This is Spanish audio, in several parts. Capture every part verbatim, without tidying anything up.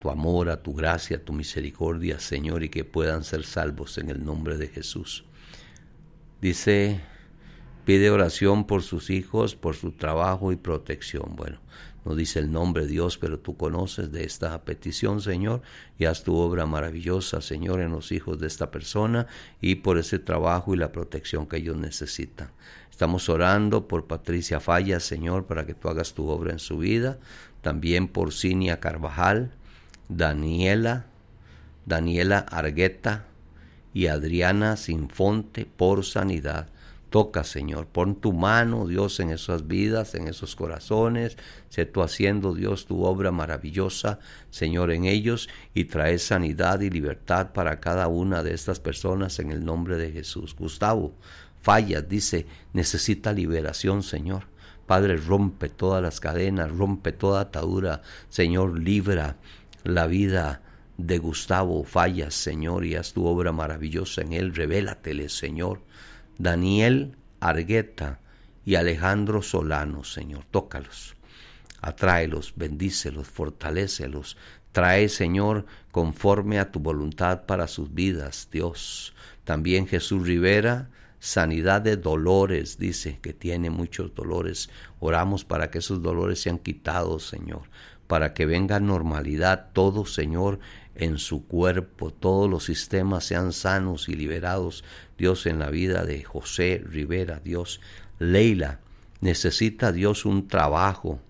tu amor, a tu gracia, a tu misericordia, Señor, y que puedan ser salvos en el nombre de Jesús. Dice, pide oración por sus hijos, por su trabajo y protección. Bueno, no dice el nombre de Dios, pero tú conoces de esta petición, Señor, y haz tu obra maravillosa, Señor, en los hijos de esta persona y por ese trabajo y la protección que ellos necesitan. Estamos orando por Patricia Fallas, Señor, para que tú hagas tu obra en su vida. También por Cinia Carvajal, Daniela, Daniela Argueta y Adriana Sinfonte por sanidad. Toca, Señor, pon tu mano, Dios, en esas vidas, en esos corazones. Sé tú haciendo, Dios, tu obra maravillosa, Señor, en ellos, y trae sanidad y libertad para cada una de estas personas en el nombre de Jesús. Gustavo Fallas dice, necesita liberación, Señor. Padre, rompe todas las cadenas, rompe toda atadura, Señor, libra la vida de Gustavo Fallas, Señor, y haz tu obra maravillosa en él. Revélatele, Señor. Daniel Argueta y Alejandro Solano, Señor, tócalos, atráelos, bendícelos, fortalécelos, trae, Señor, conforme a tu voluntad para sus vidas, Dios. También Jesús Rivera, sanidad de dolores, dice que tiene muchos dolores. Oramos para que esos dolores sean quitados, Señor, para que venga normalidad todo, Señor, en su cuerpo, todos los sistemas sean sanos y liberados, Dios, en la vida de José Rivera, Dios. Leila necesita, Dios, un trabajo,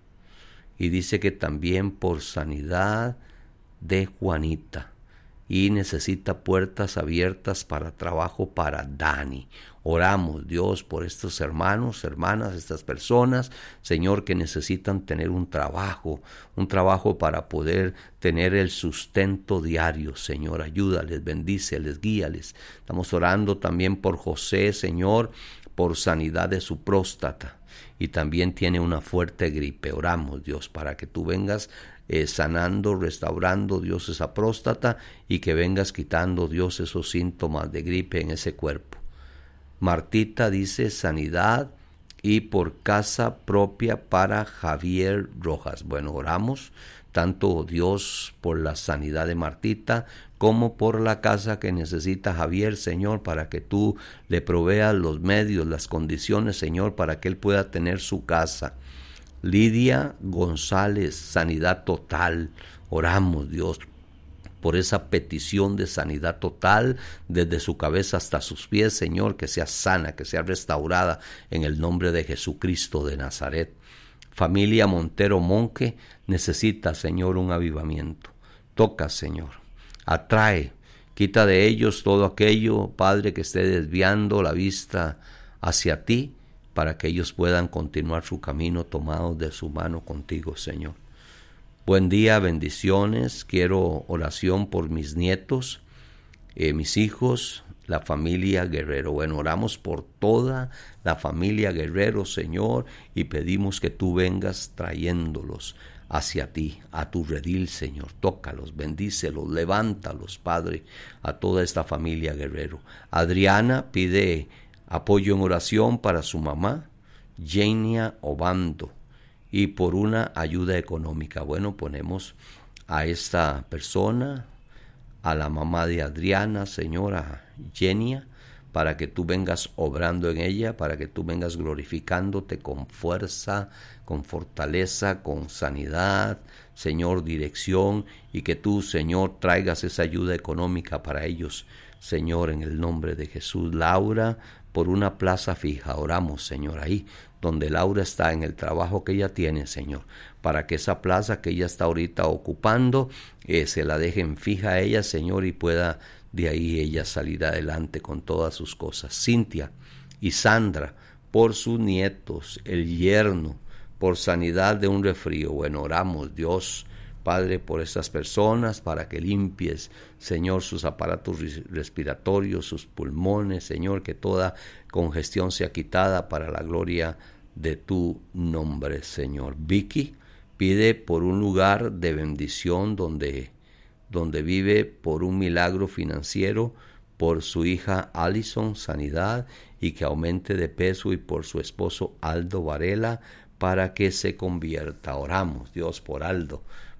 y dice que también por sanidad de Juanita, y necesita puertas abiertas para trabajo para Dani. Oramos, Dios, por estos hermanos, hermanas, estas personas, Señor, que necesitan tener un trabajo, un trabajo para poder tener el sustento diario, Señor. Ayúdales, bendíceles, guíales. Estamos orando también por José, Señor, por sanidad de su próstata, y también tiene una fuerte gripe. Oramos, Dios, para que tú vengas eh, sanando, restaurando, Dios, esa próstata, y que vengas quitando, Dios, esos síntomas de gripe en ese cuerpo. Martita dice sanidad y por casa propia para Javier Rojas. Bueno, oramos tanto, Dios, por la sanidad de Martita como por la casa que necesita Javier, Señor, para que tú le proveas los medios, las condiciones, Señor, para que él pueda tener su casa. Lidia González, sanidad total. Oramos, Dios, por esa petición de sanidad total, desde su cabeza hasta sus pies, Señor, que sea sana, que sea restaurada en el nombre de Jesucristo de Nazaret. Familia Montero Monque necesita, Señor, un avivamiento. Toca, Señor, atrae, quita de ellos todo aquello, Padre, que esté desviando la vista hacia ti, para que ellos puedan continuar su camino tomados de su mano contigo, Señor. Buen día, bendiciones. Quiero oración por mis nietos, eh, mis hijos, la familia Guerrero. Bueno, oramos por toda la familia Guerrero, Señor, y pedimos que tú vengas trayéndolos hacia ti, a tu redil, Señor. Tócalos, bendícelos, levántalos, Padre, a toda esta familia Guerrero. Adriana pide apoyo en oración para su mamá, Jania Obando, y por una ayuda económica. Bueno, ponemos a esta persona, a la mamá de Adriana, señora Jenia, para que tú vengas obrando en ella, para que tú vengas glorificándote con fuerza, con fortaleza, con sanidad, Señor, dirección, y que tú, Señor, traigas esa ayuda económica para ellos, Señor, en el nombre de Jesús. Laura, por una plaza fija, oramos, Señor, ahí donde Laura está, en el trabajo que ella tiene, Señor, para que esa plaza que ella está ahorita ocupando, eh, se la dejen fija a ella, Señor, y pueda de ahí ella salir adelante con todas sus cosas. Cintia y Sandra, por sus nietos, el yerno, por sanidad de un resfrío. Bueno, oramos, Dios, Padre, por estas personas, para que limpies, Señor, sus aparatos respiratorios, sus pulmones, Señor, que toda congestión sea quitada para la gloria de tu nombre, Señor. Vicky pide por un lugar de bendición donde, donde vive, por un milagro financiero, por su hija Allison, sanidad, y que aumente de peso, y por su esposo Aldo Varela, para que se convierta. Oramos, Dios, por Aldo,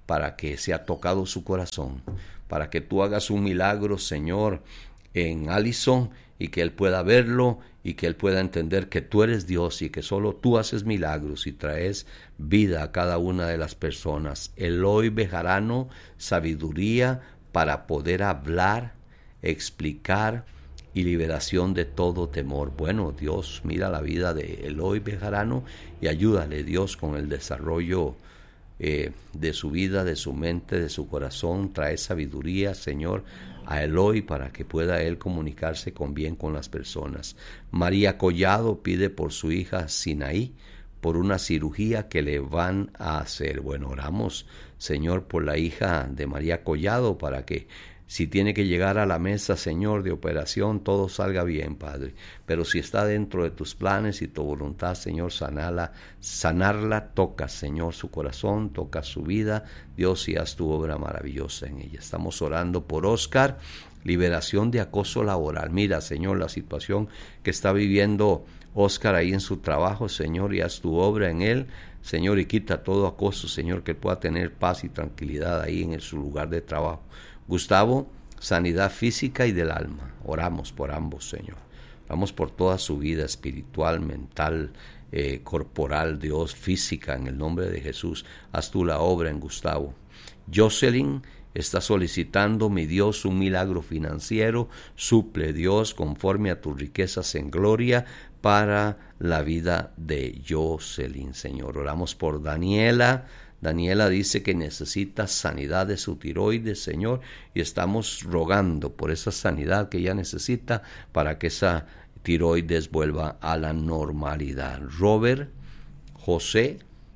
para que sea tocado su corazón, para que tú hagas un milagro, Señor, en Allison, y que él pueda verlo y que él pueda entender que tú eres Dios y que solo tú haces milagros y traes vida a cada una de las personas. Eloy Bejarano, sabiduría para poder hablar, explicar y liberación de todo temor. Bueno, Dios, mira la vida de Eloy Bejarano y ayúdale, Dios, con el desarrollo eh, de su vida, de su mente, de su corazón. Trae sabiduría, Señor, a Eloy para que pueda él comunicarse con bien con las personas. María Collado pide por su hija Sinaí, por una cirugía que le van a hacer. Bueno, oramos, Señor, por la hija de María Collado para que si tiene que llegar a la mesa, Señor, de operación, todo salga bien, Padre. Pero si está dentro de tus planes y tu voluntad, Señor, sanarla, sanarla, toca, Señor, su corazón, toca su vida. Dios, y haz tu obra maravillosa en ella. Estamos orando por Oscar, liberación de acoso laboral. Mira, Señor, la situación que está viviendo Oscar ahí en su trabajo, Señor, y haz tu obra en él, Señor, y quita todo acoso, Señor, que pueda tener paz y tranquilidad ahí en su lugar de trabajo. Gustavo, sanidad física y del alma. Oramos por ambos, Señor. Oramos por toda su vida espiritual, mental, eh, corporal, Dios, física, en el nombre de Jesús. Haz tú la obra en Gustavo. Jocelyn está solicitando, mi Dios, un milagro financiero. Suple, Dios, conforme a tus riquezas en gloria, para la vida de Jocelyn, Señor. Oramos por Daniela. Daniela dice que necesita sanidad de su tiroides, Señor, y estamos rogando por esa sanidad que ella necesita para que esa tiroides vuelva a la normalidad. Robert José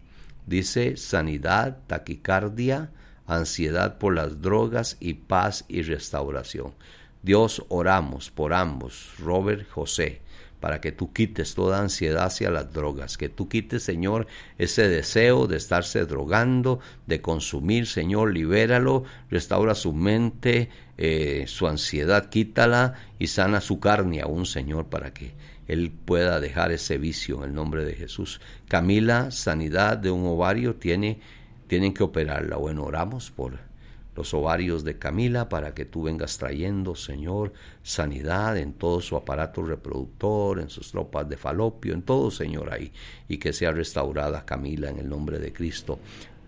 dice sanidad, taquicardia, ansiedad por las drogas y paz y restauración. Dios, oramos por ambos, Robert José, para que tú quites toda ansiedad hacia las drogas, que tú quites, Señor, ese deseo de estarse drogando, de consumir, Señor, libéralo, restaura su mente, eh, su ansiedad, quítala y sana su carne aún, Señor, para que él pueda dejar ese vicio en el nombre de Jesús. Camila, sanidad de un ovario, tiene, tienen que operarla. Bueno, oramos por los ovarios de Camila para que tú vengas trayendo, Señor, sanidad en todo su aparato reproductor, en sus tropas de falopio, en todo, Señor, ahí, y que sea restaurada Camila en el nombre de Cristo.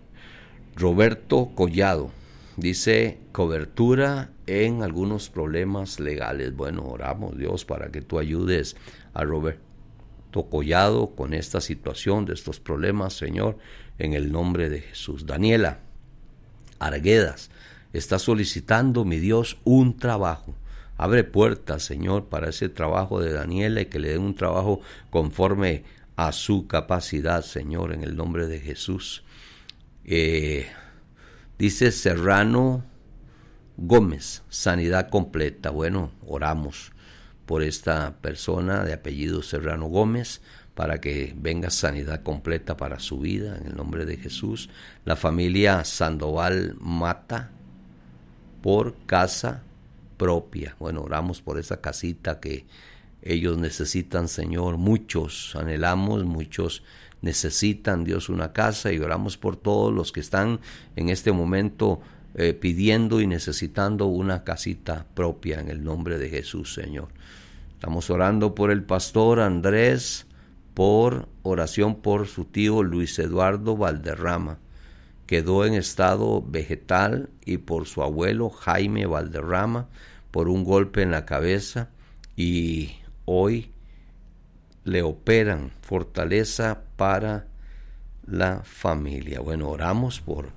Roberto Collado dice cobertura en algunos problemas legales. Bueno, oramos, Dios, para que tú ayudes a Roberto Collado con esta situación de estos problemas, Señor, en el nombre de Jesús. Daniela Arguedas está solicitando, mi Dios, un trabajo. Abre puertas, Señor, para ese trabajo de Daniela y que le den un trabajo conforme a su capacidad, Señor, en el nombre de Jesús. Eh, dice Serrano Gómez, sanidad completa. Bueno, oramos por esta persona de apellido Serrano Gómez, para que venga sanidad completa para su vida, en el nombre de Jesús. La familia Sandoval Mata, por casa propia. Bueno, oramos por esa casita que ellos necesitan, Señor. Muchos anhelamos, muchos necesitan, Dios, una casa, y oramos por todos los que están en este momento eh, pidiendo y necesitando una casita propia, en el nombre de Jesús, Señor. Estamos orando por el pastor Andrés, por oración por su tío Luis Eduardo Valderrama, quedó en estado vegetal, y por su abuelo Jaime Valderrama, por un golpe en la cabeza, y hoy le operan. Fortaleza para la familia. Bueno, oramos por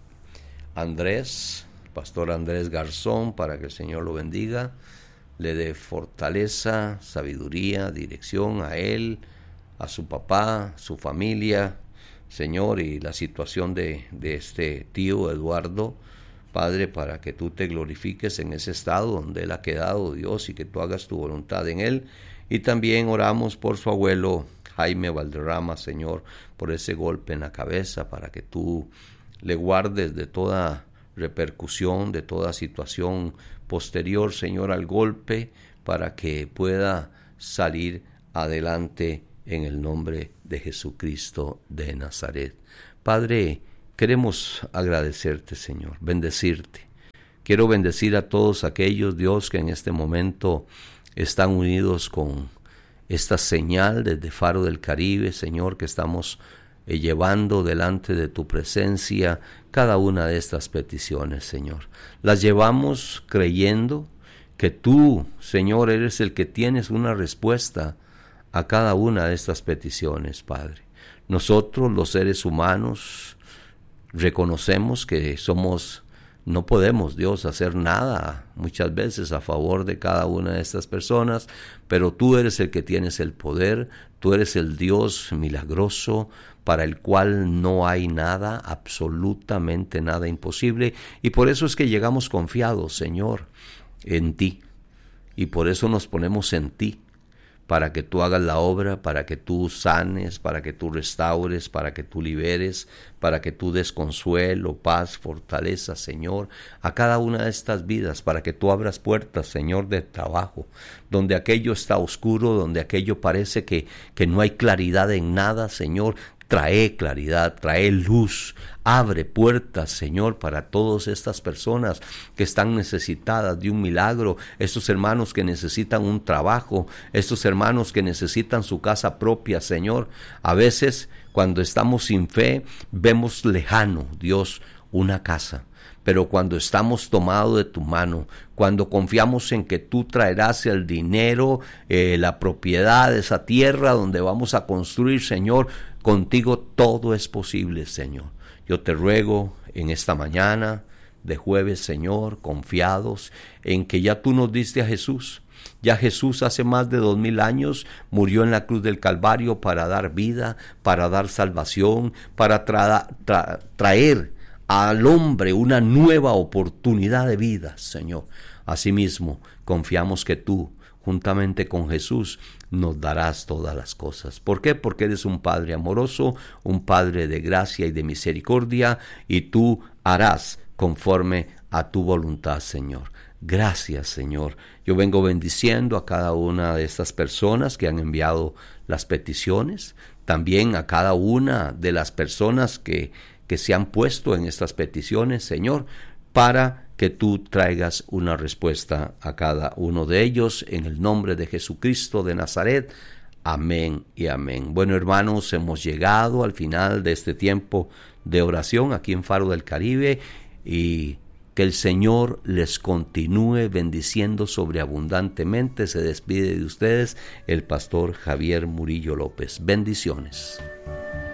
Andrés, pastor Andrés Garzón, para que el Señor lo bendiga, le dé fortaleza, sabiduría, dirección a él, a su papá, su familia, Señor, y la situación de, de este tío Eduardo, Padre, para que tú te glorifiques en ese estado donde él ha quedado, Dios, y que tú hagas tu voluntad en él. Y también oramos por su abuelo Jaime Valderrama, Señor, por ese golpe en la cabeza, para que tú le guardes de toda repercusión, de toda situación posterior, Señor, al golpe, para que pueda salir adelante en el nombre de Jesucristo de Nazaret. Padre, queremos agradecerte, Señor, bendecirte. Quiero bendecir a todos aquellos, Dios, que en este momento están unidos con esta señal desde Faro del Caribe, Señor, que estamos eh, llevando delante de tu presencia cada una de estas peticiones, Señor. Las llevamos creyendo que tú, Señor, eres el que tienes una respuesta a cada una de estas peticiones, Padre. Nosotros, los seres humanos, reconocemos que somos, no podemos, Dios, hacer nada muchas veces a favor de cada una de estas personas, pero tú eres el que tienes el poder, tú eres el Dios milagroso para el cual no hay nada, absolutamente nada imposible, y por eso es que llegamos confiados, Señor, en ti, y por eso nos ponemos en ti, para que tú hagas la obra, para que tú sanes, para que tú restaures, para que tú liberes, para que tú des consuelo, paz, fortaleza, Señor, a cada una de estas vidas, para que tú abras puertas, Señor, de trabajo, donde aquello está oscuro, donde aquello parece que, que no hay claridad en nada, Señor. Trae claridad, trae luz, abre puertas, Señor, para todas estas personas que están necesitadas de un milagro, estos hermanos que necesitan un trabajo, estos hermanos que necesitan su casa propia, Señor. A veces, cuando estamos sin fe, vemos lejano, Dios, una casa. Pero cuando estamos tomados de tu mano, cuando confiamos en que tú traerás el dinero, eh, la propiedad de esa tierra donde vamos a construir, Señor, contigo todo es posible, Señor. Yo te ruego en esta mañana de jueves, Señor, confiados en que ya tú nos diste a Jesús. Ya Jesús hace más de dos mil años murió en la cruz del Calvario para dar vida, para dar salvación, para tra- tra- traer al hombre una nueva oportunidad de vida, Señor. Asimismo, confiamos que tú, juntamente con Jesús, nos darás todas las cosas. ¿Por qué? Porque eres un Padre amoroso, un Padre de gracia y de misericordia, y tú harás conforme a tu voluntad, Señor. Gracias, Señor. Yo vengo bendiciendo a cada una de estas personas que han enviado las peticiones, también a cada una de las personas que que se han puesto en estas peticiones, Señor, para que tú traigas una respuesta a cada uno de ellos, en el nombre de Jesucristo de Nazaret. Amén y amén. Bueno, hermanos, hemos llegado al final de este tiempo de oración aquí en Faro del Caribe, y que el Señor les continúe bendiciendo sobreabundantemente. Se despide de ustedes el pastor Javier Murillo López. Bendiciones.